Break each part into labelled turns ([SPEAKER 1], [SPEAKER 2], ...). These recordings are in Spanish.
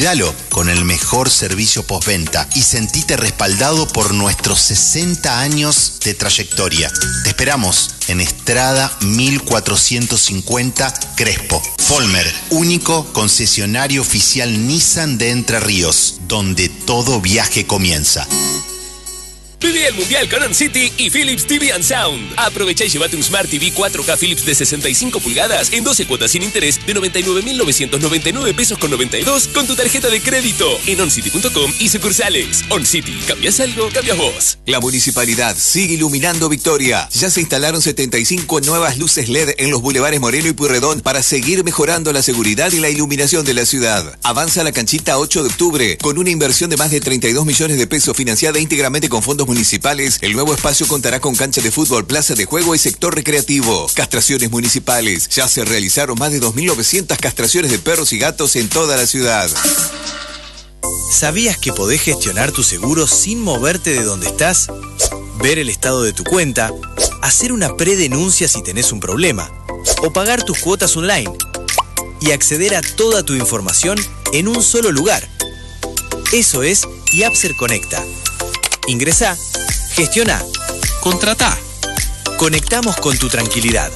[SPEAKER 1] Cuídalo con el mejor servicio postventa y sentite respaldado por nuestros 60 años de trayectoria. Te esperamos en Estrada 1450 Crespo. Folmer, único concesionario oficial Nissan de Entre Ríos, donde todo viaje comienza.
[SPEAKER 2] Viví el Mundial con OnCity y Philips TV and Sound. Aprovecha y llévate un Smart TV 4K Philips de 65 pulgadas en 12 cuotas sin interés de 99.999 pesos con 92 con tu tarjeta de crédito en oncity.com y sucursales. OnCity, ¿cambias algo? Cambias vos.
[SPEAKER 3] La municipalidad sigue iluminando Victoria. Ya se instalaron 75 nuevas luces LED en los bulevares Moreno y Pueyrredón para seguir mejorando la seguridad y la iluminación de la ciudad. Avanza la canchita 8 de octubre con una inversión de más de 32 millones de pesos financiada íntegramente con fondos municipales. El nuevo espacio contará con cancha de fútbol, plaza de juego y sector recreativo. Castraciones municipales. Ya se realizaron más de 2.900 castraciones de perros y gatos en toda la ciudad.
[SPEAKER 4] ¿Sabías que podés gestionar tu seguro sin moverte de donde estás? Ver el estado de tu cuenta, hacer una predenuncia si tenés un problema, o pagar tus cuotas online, y acceder a toda tu información en un solo lugar. Eso es Yapser Conecta. Ingresá, gestiona, contratá. Conectamos con tu tranquilidad.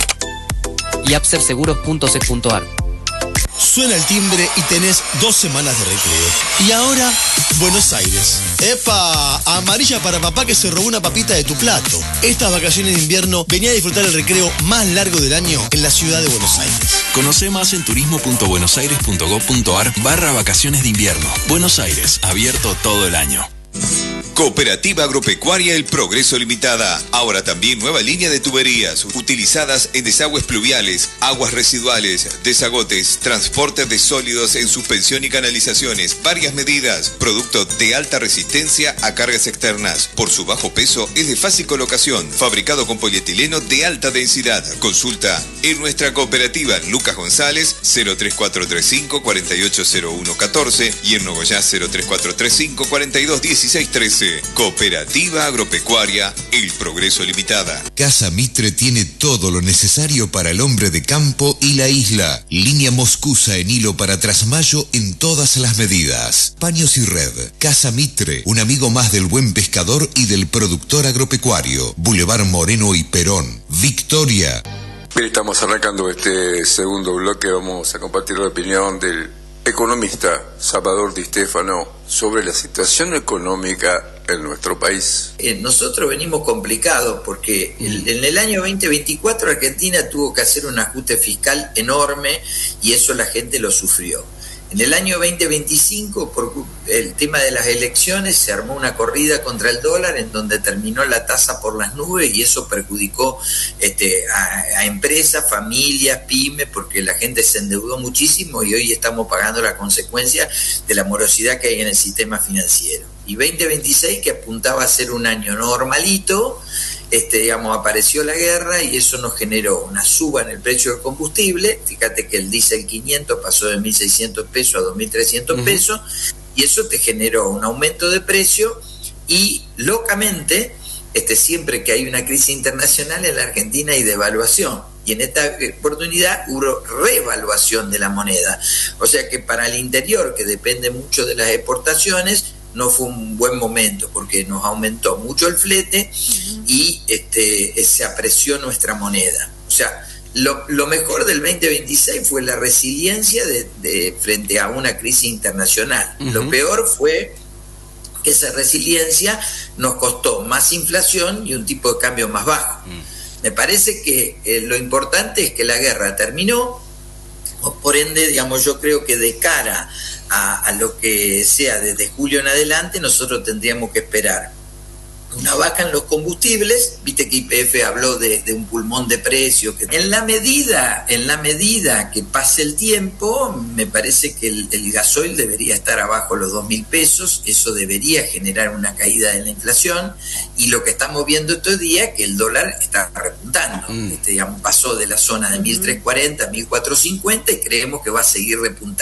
[SPEAKER 5] yapserseguros.sec.ar.
[SPEAKER 6] Suena el timbre y tenés 2 semanas de recreo. Y ahora, Buenos Aires. ¡Epa! Amarilla para papá que se robó una papita de tu plato. Estas vacaciones de invierno venía a disfrutar el recreo más largo del año en la ciudad de Buenos Aires.
[SPEAKER 7] Conoce más en turismo.buenosaires.gov.ar/vacaciones de invierno. Buenos Aires, abierto todo el año.
[SPEAKER 3] Cooperativa Agropecuaria El Progreso Limitada. Ahora también nueva línea de tuberías utilizadas en desagües pluviales, aguas residuales, desagotes, transporte de sólidos en suspensión y canalizaciones. Varias medidas. Producto de alta resistencia a cargas externas. Por su bajo peso es de fácil colocación. Fabricado con polietileno de alta densidad. Consulta en nuestra cooperativa Lucas González 03435 480114 y en Nogoyá 03435 421613. Cooperativa Agropecuaria El Progreso Limitada.
[SPEAKER 8] Casa Mitre tiene todo lo necesario para el hombre de campo y la isla. Línea moscusa en hilo para trasmayo en todas las medidas. Paños y red. Casa Mitre, un amigo más del buen pescador y del productor agropecuario. Boulevard Moreno y Perón. Victoria.
[SPEAKER 9] Bien, estamos arrancando este segundo bloque. Vamos a compartir la opinión del economista Salvador Di Stefano sobre la situación económica en nuestro país.
[SPEAKER 10] Nosotros venimos complicados porque en el año 2024 Argentina tuvo que hacer un ajuste fiscal enorme y eso la gente lo sufrió. En el año 2025, por el tema de las elecciones, se armó una corrida contra el dólar en donde terminó la tasa por las nubes y eso perjudicó a empresas, familias, pymes, porque la gente se endeudó muchísimo y hoy estamos pagando la consecuencia de la morosidad que hay en el sistema financiero. Y 2026, que apuntaba a ser un año normalito, apareció la guerra y eso nos generó una suba en el precio del combustible. Fíjate que el diésel 500 pasó de 1.600 pesos a 2.300 pesos y eso te generó un aumento de precio y locamente, siempre que hay una crisis internacional en la Argentina hay devaluación. Y en esta oportunidad hubo revaluación de la moneda. O sea que para el interior, que depende mucho de las exportaciones, no fue un buen momento porque nos aumentó mucho el flete y se apreció nuestra moneda. O sea, lo mejor del 2026 fue la resiliencia de frente a una crisis internacional. Lo peor fue que esa resiliencia nos costó más inflación y un tipo de cambio más bajo. Me parece que lo importante es que la guerra terminó, por ende, yo creo que de cara a lo que sea desde julio en adelante, nosotros tendríamos que esperar una baja en los combustibles. Viste que YPF habló de un pulmón de precios. En la medida que pase el tiempo, me parece que el gasoil debería estar abajo los 2.000 pesos, eso debería generar una caída de la inflación, y lo que estamos viendo estos días es que el dólar está repuntando. Pasó de la zona de 1.340 a 1.450 y creemos que va a seguir repuntando.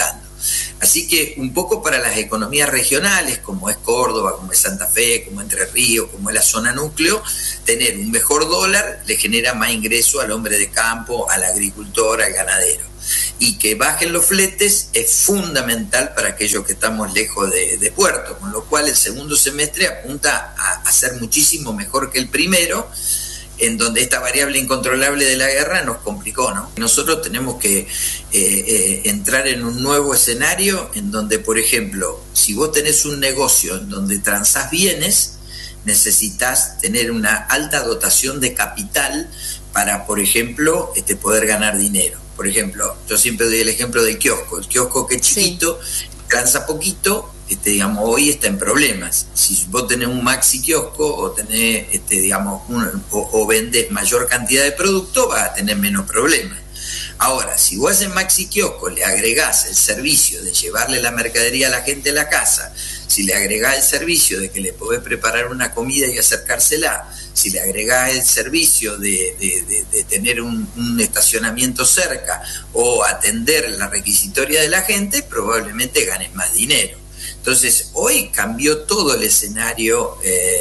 [SPEAKER 10] Así que un poco para las economías regionales, como es Córdoba, como es Santa Fe, como Entre Ríos, como es la zona núcleo, tener un mejor dólar le genera más ingreso al hombre de campo, al agricultor, al ganadero. Y que bajen los fletes es fundamental para aquellos que estamos lejos de puerto, con lo cual el segundo semestre apunta a ser muchísimo mejor que el primero, en donde esta variable incontrolable de la guerra nos complicó, ¿no? Nosotros tenemos que entrar en un nuevo escenario en donde, por ejemplo, si vos tenés un negocio en donde transás bienes, necesitas tener una alta dotación de capital para, por ejemplo, poder ganar dinero. Por ejemplo, yo siempre doy el ejemplo del kiosco. El kiosco que es chiquito, transa poquito, digamos, hoy está en problemas. Si vos tenés un maxi kiosco o tenés, digamos, o vendés mayor cantidad de producto, vas a tener menos problemas. Ahora, si vos en maxi kiosco le agregás el servicio de llevarle la mercadería a la gente a la casa, si le agregás el servicio de que le podés preparar una comida y acercársela, si le agregás el servicio de tener un estacionamiento cerca o atender la requisitoria de la gente, probablemente ganes más dinero. Entonces, hoy cambió todo el escenario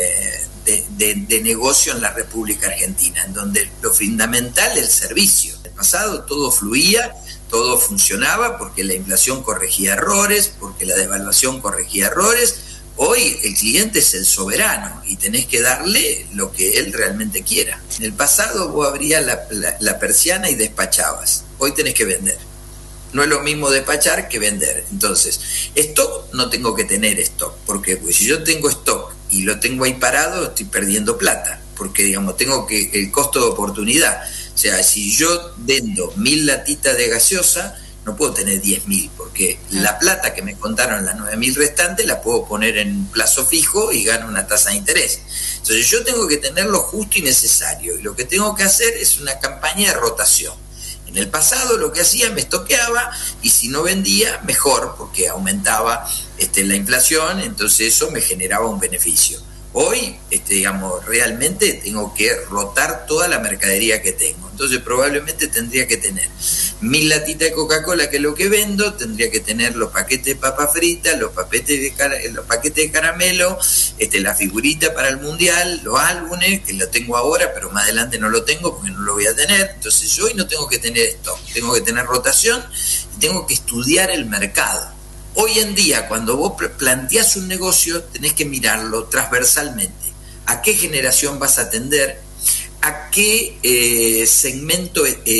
[SPEAKER 10] de negocio en la República Argentina, en donde lo fundamental es el servicio. En el pasado todo fluía, todo funcionaba porque la inflación corregía errores, porque la devaluación corregía errores. Hoy el cliente es el soberano y tenés que darle lo que él realmente quiera. En el pasado vos abrías la persiana y despachabas. Hoy tenés que vender. No es lo mismo despachar que vender. Entonces, stock no tengo que tener stock. ¿Por qué? Porque si yo tengo stock y lo tengo ahí parado, estoy perdiendo plata. Porque, digamos, tengo que el costo de oportunidad. O sea, si yo vendo 1.000 latitas de gaseosa, no puedo tener 10.000, porque la plata que me contaron, las 9.000 restantes, la puedo poner en un plazo fijo y gano una tasa de interés. Entonces yo tengo que tener lo justo y necesario, y lo que tengo que hacer es una campaña de rotación. En el pasado lo que hacía, me estoqueaba, y si no vendía, mejor, porque aumentaba la inflación, entonces eso me generaba un beneficio. Hoy, digamos, realmente tengo que rotar toda la mercadería que tengo. Entonces probablemente tendría que tener 1.000 latitas de Coca-Cola, que es lo que vendo, tendría que tener los paquetes de papas fritas, los paquetes de caramelo, la figurita para el mundial, los álbumes, que lo tengo ahora, pero más adelante no lo tengo porque no lo voy a tener. Entonces yo hoy no tengo que tener stock, tengo que tener rotación y tengo que estudiar el mercado. Hoy en día, cuando vos planteás un negocio, tenés que mirarlo transversalmente. ¿A qué generación vas a atender? ¿A qué segmento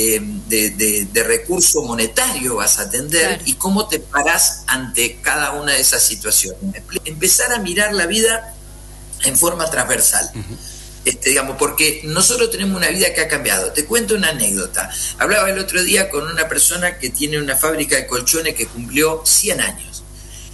[SPEAKER 10] de recurso monetario vas a atender? Claro. ¿Y cómo te parás ante cada una de esas situaciones? Empezar a mirar la vida en forma transversal. Digamos, porque nosotros tenemos una vida que ha cambiado. Te cuento una anécdota. Hablaba el otro día con una persona que tiene una fábrica de colchones que cumplió 100 años.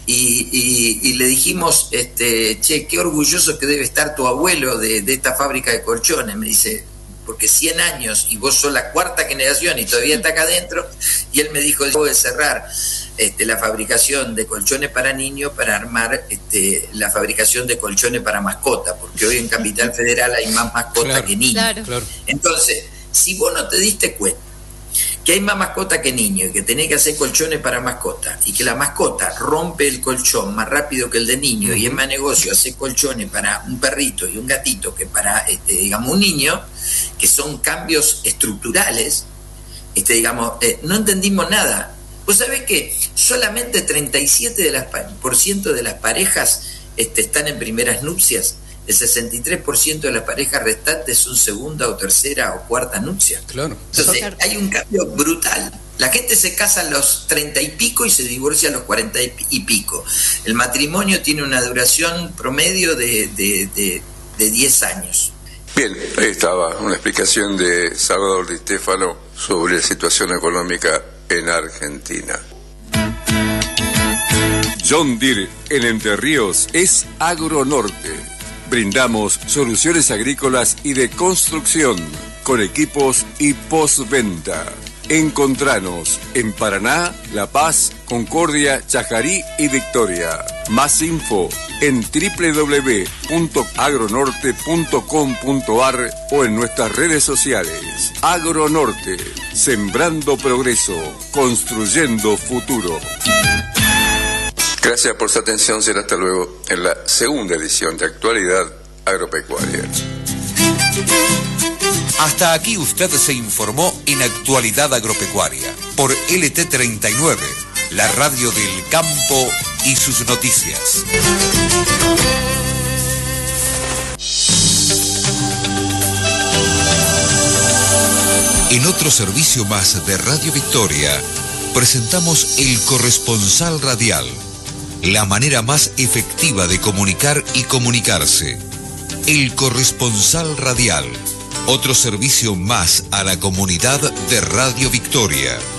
[SPEAKER 10] Y le dijimos, che, qué orgulloso que debe estar tu abuelo de esta fábrica de colchones. Me dice, porque 100 años y vos sos la cuarta generación y todavía está acá adentro. Y él me dijo, yo voy a cerrar la fabricación de colchones para niños para armar la fabricación de colchones para mascota, porque hoy en Capital Federal hay más mascotas que niños. Claro. Entonces, si vos no te diste cuenta que hay más mascota que niños y que tenés que hacer colchones para mascotas y que la mascota rompe el colchón más rápido que el de niño y es más negocio hacer colchones para un perrito y un gatito que para, digamos, un niño, que son cambios estructurales, digamos, no entendimos nada. Vos sabés que solamente 37% de las parejas están en primeras nupcias. El 63% de las parejas restantes son segunda o tercera o cuarta nupcia. Claro. Entonces hay un cambio brutal. La gente se casa a los 30 y pico y se divorcia a los 40 y pico. El matrimonio tiene una duración promedio de 10 años.
[SPEAKER 9] Bien, ahí estaba una explicación de Salvador Di Stéfano sobre la situación económica en Argentina.
[SPEAKER 3] John Deere en Entre Ríos es Agronorte. Brindamos soluciones agrícolas y de construcción con equipos y postventa. Encontranos en Paraná, La Paz, Concordia, Chajarí y Victoria. Más info en www.agronorte.com.ar o en nuestras redes sociales. Agronorte, sembrando progreso, construyendo futuro.
[SPEAKER 9] Gracias por su atención. Será hasta luego en la segunda edición de Actualidad Agropecuaria.
[SPEAKER 8] Hasta aquí usted se informó en Actualidad Agropecuaria por LT39, la radio del campo y sus noticias. En otro servicio más de Radio Victoria, presentamos El Corresponsal Radial, la manera más efectiva de comunicar y comunicarse. El Corresponsal Radial, otro servicio más a la comunidad de Radio Victoria.